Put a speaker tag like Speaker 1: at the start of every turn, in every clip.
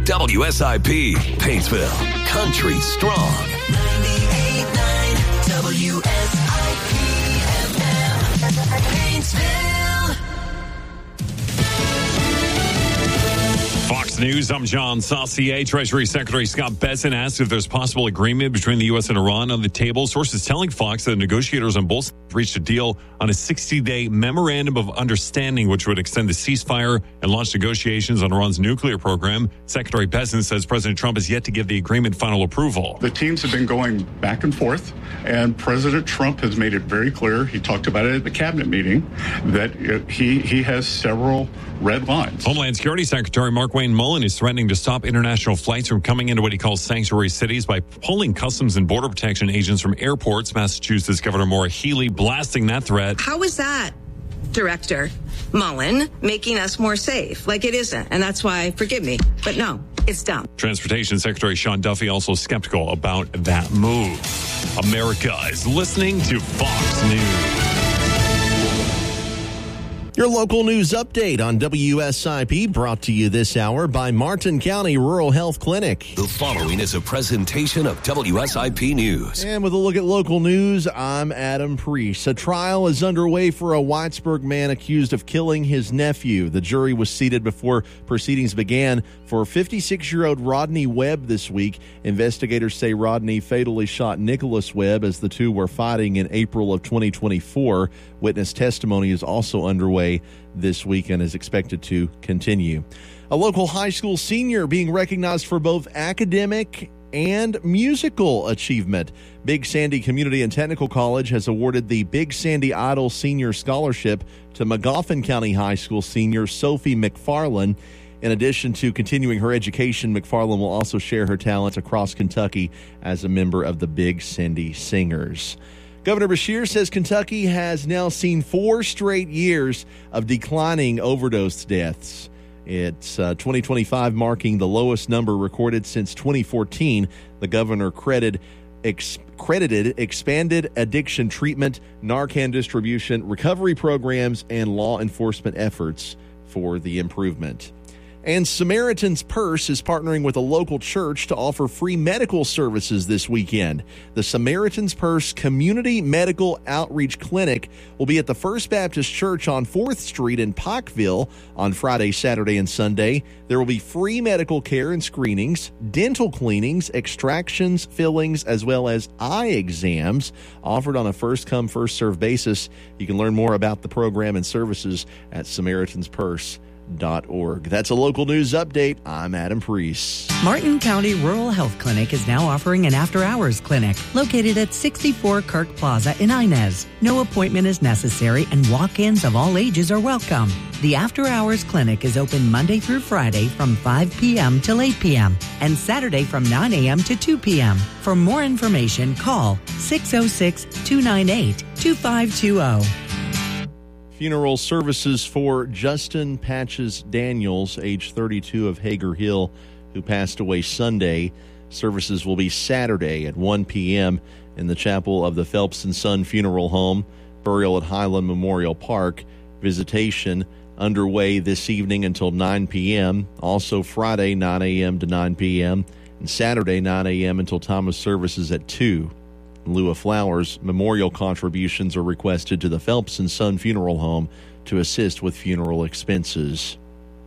Speaker 1: WSIP, Paintsville, country strong. 98.9 WSIP FM, Paintsville.
Speaker 2: Fox News, I'm John Saucier. Treasury Secretary Scott Bessent asked if there's possible agreement between the U.S. and Iran on the table. Sources telling Fox that negotiators on both sides reached a deal on a 60-day memorandum of understanding, which would extend the ceasefire and launch negotiations on Iran's nuclear program. Secretary Bessent says President Trump has yet to give the agreement final approval.
Speaker 3: The teams have been going back and forth, and President Trump has made it very clear, he talked about it at the cabinet meeting, that he has several red lines.
Speaker 2: Homeland Security Secretary Markwayne Mullin is threatening to stop international flights from coming into what he calls sanctuary cities by pulling Customs and Border Protection agents from airports. Massachusetts Governor Maura Healey blasting that threat.
Speaker 4: How is that, Director Mullin, making us more safe? Like, it isn't. And that's why, forgive me, but no, it's dumb.
Speaker 2: Transportation Secretary Sean Duffy also skeptical about that move. America is listening to Fox News.
Speaker 5: Your local news update on WSIP brought to you this hour by Martin County Rural Health Clinic.
Speaker 1: The following is a presentation of WSIP News.
Speaker 5: And with a look at local news, I'm Adam Priest. A trial is underway for a Whitesburg man accused of killing his nephew. The jury was seated before proceedings began for 56-year-old Rodney Webb this week. Investigators say Rodney fatally shot Nicholas Webb as the two were fighting in April of 2024. Witness testimony is also underway this week and is expected to continue. A local high school senior being recognized for both academic and musical achievement. Big Sandy Community and Technical College has awarded the Big Sandy Idol Senior Scholarship to Magoffin County High School senior Sophie McFarland. In addition to continuing her education, McFarland will also share her talents across Kentucky as a member of the Big Sandy Singers. Governor Beshear says Kentucky has now seen 4 straight years of declining overdose deaths. It's 2025 marking the lowest number recorded since 2014. The governor credited expanded addiction treatment, Narcan distribution, recovery programs, and law enforcement efforts for the improvement. And Samaritan's Purse is partnering with a local church to offer free medical services this weekend. The Samaritan's Purse Community Medical Outreach Clinic will be at the First Baptist Church on 4th Street in Pikeville on Friday, Saturday, and Sunday. There will be free medical care and screenings, dental cleanings, extractions, fillings, as well as eye exams offered on a first-come, first-served basis. You can learn more about the program and services at SamaritansPurse.org. That's a local news update. I'm Adam Priest.
Speaker 6: Martin County Rural Health Clinic is now offering an after-hours clinic located at 64 Kirk Plaza in Inez. No appointment is necessary and walk-ins of all ages are welcome. The after-hours clinic is open Monday through Friday from 5 p.m. till 8 p.m. and Saturday from 9 a.m. to 2 p.m. For more information, call 606-298-2520.
Speaker 5: Funeral services for Justin Patches Daniels, age 32 of Hager Hill, who passed away Sunday. Services will be Saturday at 1 p.m. in the chapel of the Phelps & Son Funeral Home, burial at Highland Memorial Park. Visitation underway this evening until 9 p.m. Also Friday, 9 a.m. to 9 p.m. and Saturday, 9 a.m. until time of services at 2. In lieu of flowers, memorial contributions are requested to the Phelps & Son Funeral Home to assist with funeral expenses.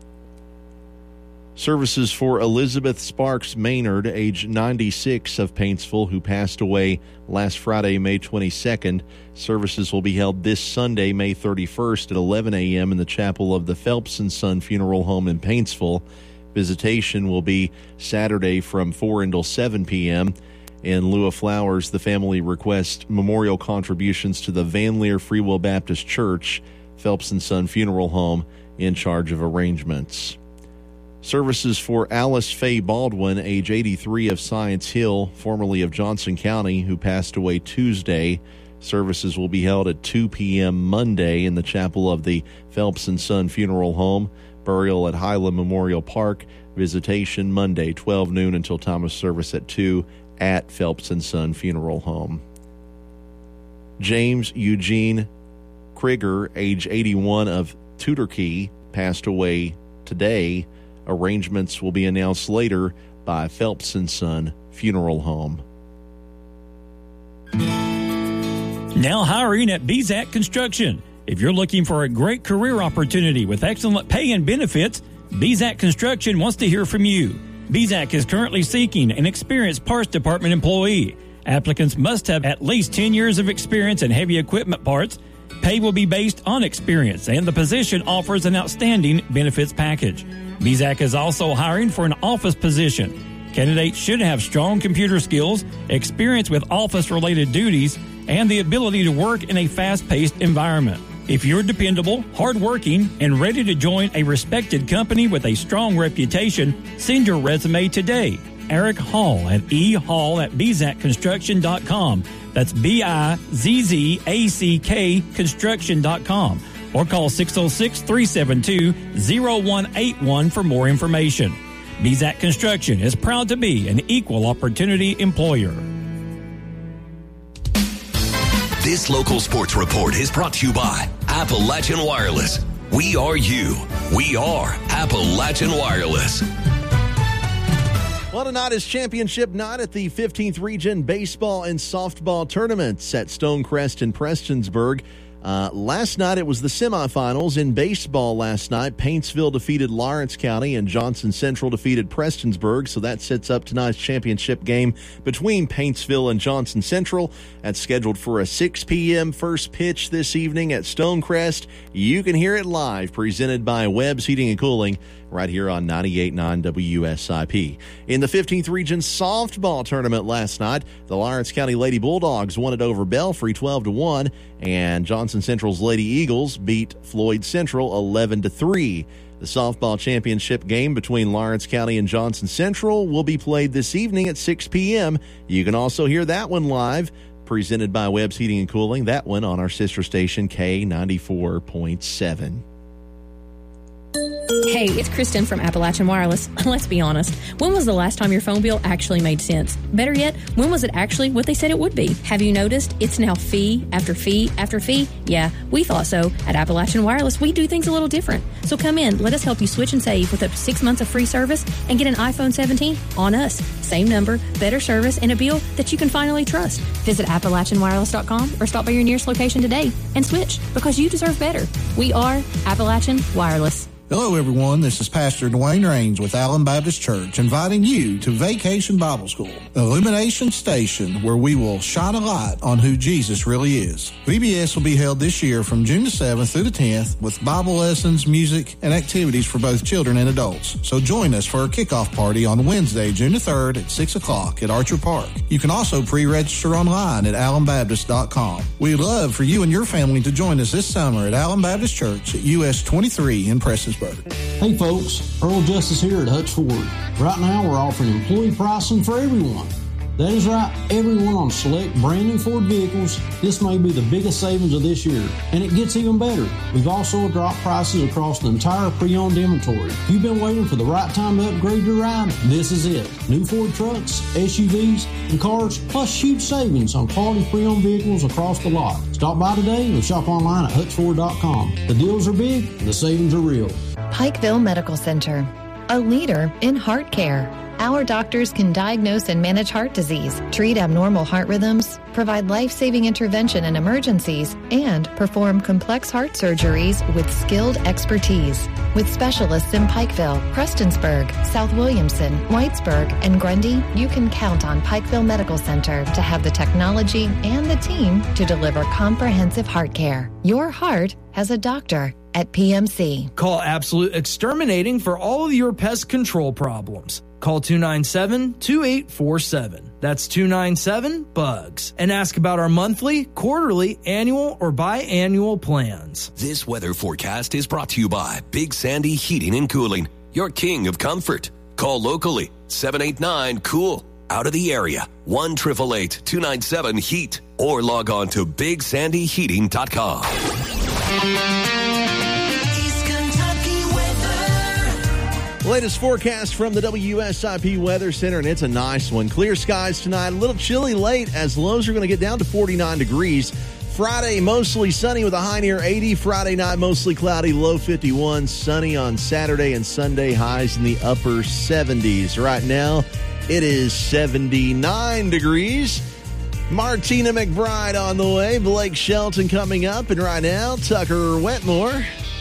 Speaker 5: Services for Elizabeth Sparks Maynard, age 96 of Paintsville, who passed away last Friday, May 22nd. Services will be held this Sunday, May 31st at 11 a.m. in the chapel of the Phelps & Son Funeral Home in Paintsville. Visitation will be Saturday from 4 until 7 p.m. In lieu of flowers, the family requests memorial contributions to the Van Leer Free Will Baptist Church, Phelps & Son Funeral Home, in charge of arrangements. Services for Alice Faye Baldwin, age 83 of Science Hill, formerly of Johnson County, who passed away Tuesday. Services will be held at 2 p.m. Monday in the chapel of the Phelps & Son Funeral Home, burial at Highland Memorial Park. Visitation Monday, 12 noon until time of service at 2 at Phelps & Son Funeral Home. James Eugene Krieger, age 81 of Tudor Key, passed away today. Arrangements will be announced later by Phelps & Son Funeral Home.
Speaker 7: Now hiring at BZAC Construction. If you're looking for a great career opportunity with excellent pay and benefits, BZAC Construction wants to hear from you. BZAC is currently seeking an experienced parts department employee. Applicants must have at least 10 years of experience in heavy equipment parts. Pay will be based on experience, and the position offers an outstanding benefits package. BZAC is also hiring for an office position. Candidates should have strong computer skills, experience with office-related duties, and the ability to work in a fast-paced environment. If you're dependable, hardworking, and ready to join a respected company with a strong reputation, send your resume today. Eric Hall at ehall@bzacconstruction.com. That's BIZZACK construction.com. Or call 606-372-0181 for more information. BZAC Construction is proud to be an equal opportunity employer.
Speaker 1: This local sports report is brought to you by Appalachian Wireless. We are you. We are Appalachian Wireless.
Speaker 5: Well, tonight is championship night at the 15th Region Baseball and Softball Tournaments at Stonecrest in Prestonsburg. Last night it was the semifinals. In baseball last night, Paintsville defeated Lawrence County and Johnson Central defeated Prestonsburg, so that sets up tonight's championship game between Paintsville and Johnson Central. That's scheduled for a 6 p.m. first pitch this evening at Stonecrest. You can hear it live, presented by Webb's Heating and Cooling, right here on 98.9 WSIP. In the 15th Region Softball Tournament last night, the Lawrence County Lady Bulldogs won it over Belfry 12-1, and Johnson Central's Lady Eagles beat Floyd Central 11-3. The softball championship game between Lawrence County and Johnson Central will be played this evening at 6 p.m. You can also hear that one live, presented by Webb's Heating and Cooling, that one on our sister station K94.7.
Speaker 8: Hey, it's Kristen from Appalachian Wireless. Let's be honest. When was the last time your phone bill actually made sense? Better yet, when was it actually what they said it would be? Have you noticed it's now fee after fee after fee? Yeah, we thought so. At Appalachian Wireless, we do things a little different. So come in, let us help you switch and save with up to 6 months of free service and get an iPhone 17 on us. Same number, better service, and a bill that you can finally trust. Visit AppalachianWireless.com or stop by your nearest location today and switch, because you deserve better. We are Appalachian Wireless.
Speaker 9: Hello, everyone. This is Pastor Dwayne Raines with Allen Baptist Church, inviting you to Vacation Bible School, the Illumination Station where we will shine a light on who Jesus really is. VBS will be held this year from June the 7th through the 10th with Bible lessons, music, and activities for both children and adults. So join us for our kickoff party on Wednesday, June the 3rd at 6 o'clock at Archer Park. You can also pre-register online at allenbaptist.com. We'd love for you and your family to join us this summer at Allen Baptist Church at US 23 in Prestonsburg.
Speaker 10: Hey folks, Earl Justice here at Hutch Ford. Right now we're offering employee pricing for everyone. That is right, everyone on select brand new Ford vehicles. This may be the biggest savings of this year, and it gets even better. We've also dropped prices across the entire pre-owned inventory. If you've been waiting for the right time to upgrade your ride, this is it. New Ford trucks, SUVs, and cars, plus huge savings on quality pre-owned vehicles across the lot. Stop by today or shop online at hutchford.com. The deals are big and the savings are real.
Speaker 11: Pikeville Medical Center, a leader in heart care. Our doctors can diagnose and manage heart disease, treat abnormal heart rhythms, provide life-saving intervention in emergencies, and perform complex heart surgeries with skilled expertise. With specialists in Pikeville, Prestonsburg, South Williamson, Whitesburg, and Grundy, you can count on Pikeville Medical Center to have the technology and the team to deliver comprehensive heart care. Your heart has a doctor at PMC.
Speaker 12: Call Absolute Exterminating for all of your pest control problems. Call 297-2847. That's 297-BUGS. And ask about our monthly, quarterly, annual, or biannual plans.
Speaker 1: This weather forecast is brought to you by Big Sandy Heating and Cooling, your king of comfort. Call locally, 789-COOL. Out of the area, 1-888-297-HEAT. Or log on to BigSandyHeating.com.
Speaker 5: Latest forecast from the WSIP Weather Center, and it's a nice one. Clear skies tonight, a little chilly late as lows are going to get down to 49 degrees. Friday, mostly sunny with a high near 80. Friday night, mostly cloudy, low 51. Sunny on Saturday and Sunday, highs in the upper 70s. Right now, it is 79 degrees. Martina McBride on the way. Blake Shelton coming up. And right now, Tucker Wetmore